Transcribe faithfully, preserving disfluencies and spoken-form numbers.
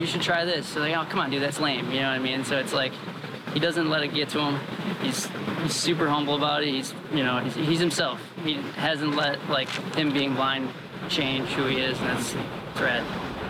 you should try this. So like, oh, come on, dude, that's lame. You know what I mean? So it's like, he doesn't let it get to him. He's he's super humble about it. He's, you know, he's, he's himself. He hasn't let, like, him being blind change who he is, and that's, that's rad.